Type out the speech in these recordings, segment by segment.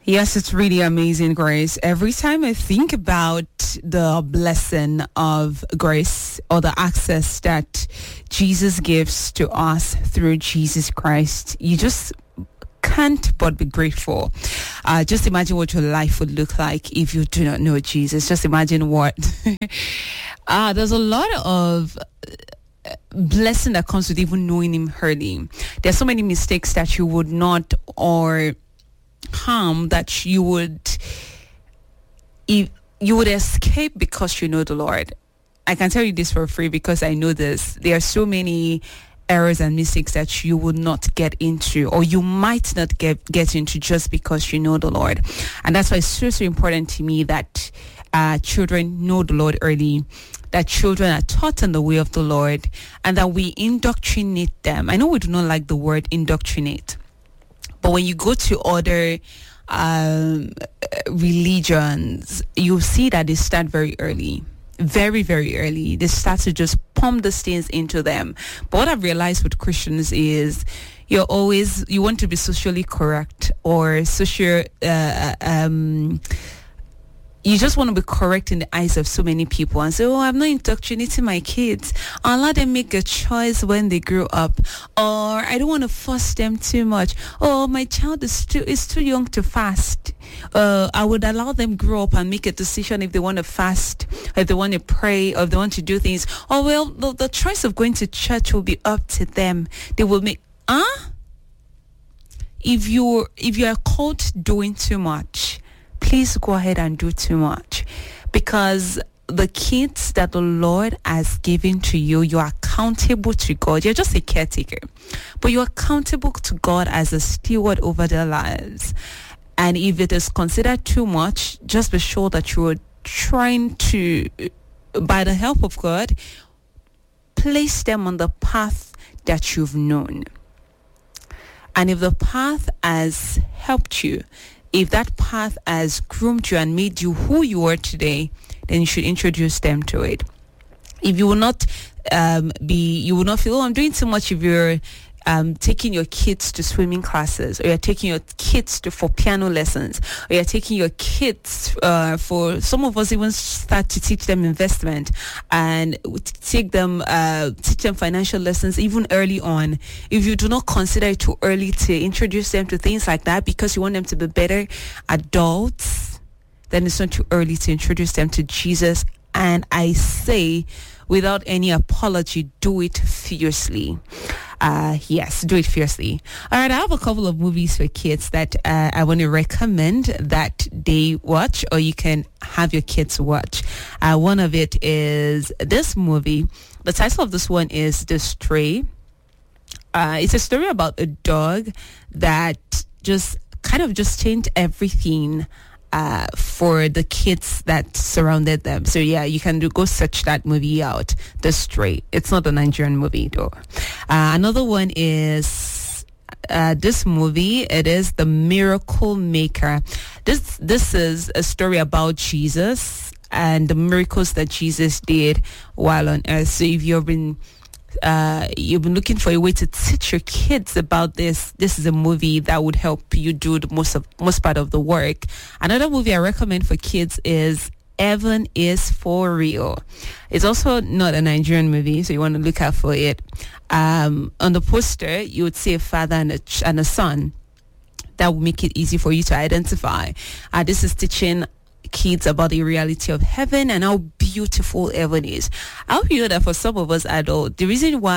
Yes, it's really amazing, Grace. Every time I think about the blessing of grace or the access that Jesus gives to us through Jesus Christ, you just can't but be grateful. Just imagine what your life would look like if you do not know Jesus. Just imagine what. There's a lot of blessing that comes with even knowing him early. There's so many mistakes that you would not, or harm that you would escape because you know the Lord. I can tell you this for free because I know this. There are so many errors and mistakes that you would not get into, or you might not get into just because you know the Lord. And that's why it's so important to me that children know the Lord early, that children are taught in the way of the Lord, and that we indoctrinate them. I know we do not like the word indoctrinate, but when you go to other religions, you see that they start very early, very, very early. They start to just pump these things into them. But what I've realized with Christians is you want to be socially correct or you just want to be correct in the eyes of so many people and say, oh, I'm not indoctrinating my kids. I'll let them make a choice when they grow up. Or I don't want to force them too much. Oh, my child is too young to fast. I would allow them grow up and make a decision if they want to fast, if they want to pray, or if they want to do things. Oh, well, the choice of going to church will be up to them. They will make... If you are caught doing too much, please go ahead and do too much, because the kids that the Lord has given to you, you are accountable to God. You're just a caretaker, but you're accountable to God as a steward over their lives. And if it is considered too much, just be sure that you are trying to, by the help of God, place them on the path that you've known. And if the path has helped you, if that path has groomed you and made you who you are today, then you should introduce them to it. If you will not you will not feel, I'm doing too much if you're taking your kids to swimming classes, or you're taking your kids for piano lessons, or you're taking your kids for, some of us even start to teach them investment and teach them financial lessons even early on. If you do not consider it too early to introduce them to things like that because you want them to be better adults, then it's not too early to introduce them to Jesus. And I say, without any apology, do it fiercely. Yes, do it fiercely. All right, I have a couple of movies for kids that I want to recommend that they watch, or you can have your kids watch. One of it is this movie. The title of this one is The Stray. It's a story about a dog that just changed everything for the kids that surrounded them. So yeah, you can go search that movie out, The Stray. It's not a Nigerian movie though. Another one is this movie. It is The Miracle Maker. This is a story about Jesus and the miracles that Jesus did while on earth. So if you've been looking for a way to teach your kids about this is a movie that would help you do the most part of the work. Another movie I recommend for kids is Heaven is for Real. It's also not a Nigerian movie, so you want to look out for it. On the poster, you would see a father and a son. That will make it easy for you to identify. This is teaching kids about the reality of heaven and how beautiful heaven is. I hope you know that for some of us adults, the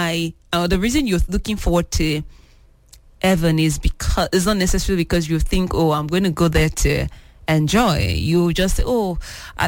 reason you're looking forward to heaven is because it's not necessarily because you think, oh, I'm going to go there to enjoy. You just say, oh,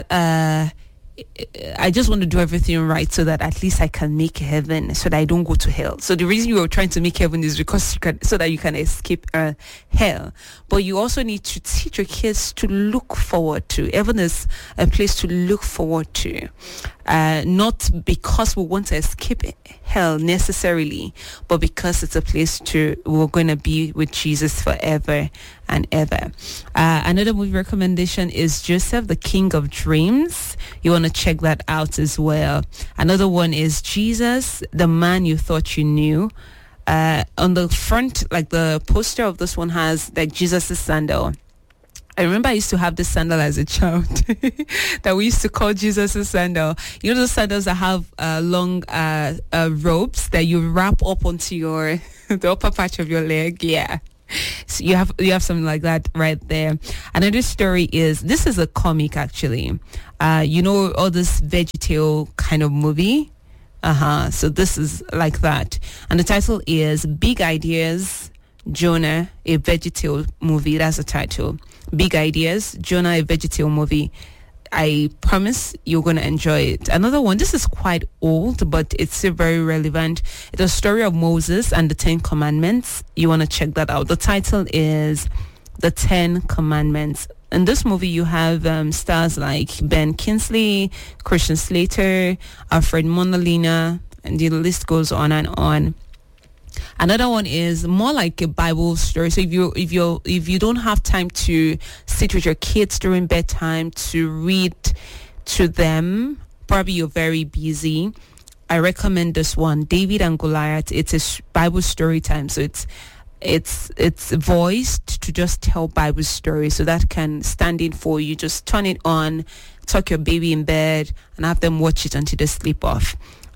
I just want to do everything right so that at least I can make heaven, so that I don't go to hell. So the reason you are trying to make heaven is because so that you can escape hell. But you also need to teach your kids to look forward to. Heaven is a place to look forward to. Not because we want to escape hell necessarily, but because it's a place we're going to be with Jesus forever and ever. Another movie recommendation is Joseph, the King of Dreams. You want to check that out as well. Another one is Jesus, the Man You Thought You Knew. On the front, like the poster of this one has like Jesus' sandal. I remember I used to have this sandal as a child that we used to call Jesus' sandal. You know those sandals that have long ropes that you wrap up onto your the upper part of your leg. Yeah. So you have something like that right there. Another story is, this is a comic actually. You know all this VeggieTale kind of movie? So this is like that. And the title is Big Ideas, Jonah, a VeggieTale movie. That's the title. Big Ideas, Jonah, a VeggieTale movie. I promise you're going to enjoy it. Another one, this is quite old, but it's still very relevant. It's a story of Moses and the 10 Commandments. You want to check that out. The title is The 10 Commandments. In this movie, you have stars like Ben Kingsley, Christian Slater, Alfred Monalina, and the list goes on and on. Another one is more like a Bible story. So if you don't have time to sit with your kids during bedtime to read to them, probably you're very busy, I recommend this one, David and Goliath. It's a Bible story time. So it's voiced to just tell Bible stories. So that can stand in for you. Just turn it on, tuck your baby in bed, and have them watch it until they sleep off.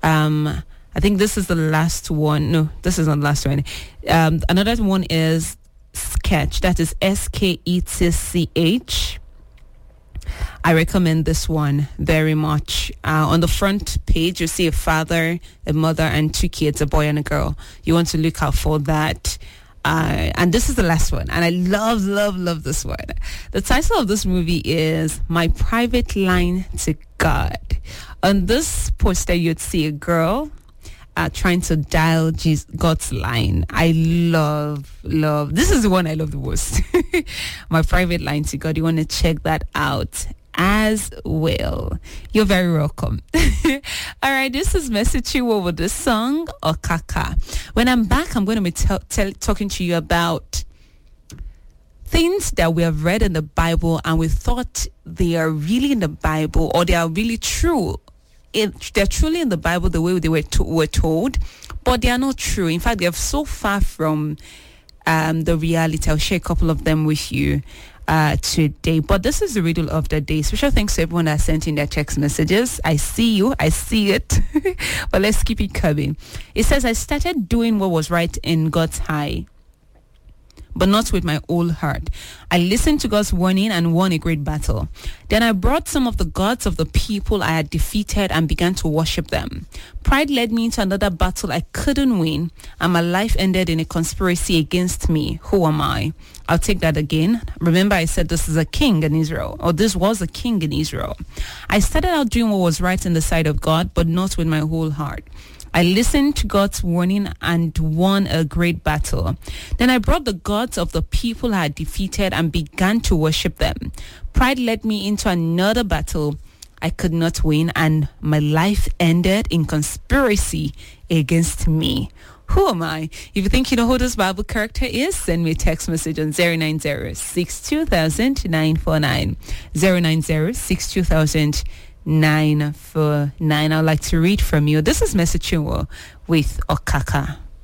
I think this is the last one. No, this is not the last one. Another one is Sketch. That is SKETCH. I recommend this one very much. On the front page, you see a father, a mother, and 2 kids, a boy and a girl. You want to look out for that. And this is the last one. And I love this one. The title of this movie is My Private Line to God. On this poster, you'd see a girl trying to dial God's line. I love. This is the one I love the most. My Private Line to God. You want to check that out as well. You're very welcome. All right, this is Mesichiwo with the song Okaka. When I'm back, I'm going to be talking to you about things that we have read in the Bible and we thought they are really in the Bible, or they are really true. They're truly in the Bible the way they were told, but they are not true. In fact, they are so far from the reality. I'll share a couple of them with you today. But this is the riddle of the day. Special thanks to everyone that sent in their text messages. I see you. I see it. But let's keep it coming. It says, I started doing what was right in God's eye, but not with my whole heart. I listened to God's warning and won a great battle. Then I brought some of the gods of the people I had defeated and began to worship them. Pride led me into another battle I couldn't win, and my life ended in a conspiracy against me. Who am I? I'll take that again. Remember, I said this is a king in Israel, or this was a king in Israel. I started out doing what was right in the sight of God, but not with my whole heart. I listened to God's warning and won a great battle. Then I brought the gods of the people I had defeated and began to worship them. Pride led me into another battle I could not win, and my life ended in conspiracy against me. Who am I? If you think you know who this Bible character is, send me a text message on 090-62000-949. 090-62000-949. I'd like to read from you. This is Mesichiwo with Okaka.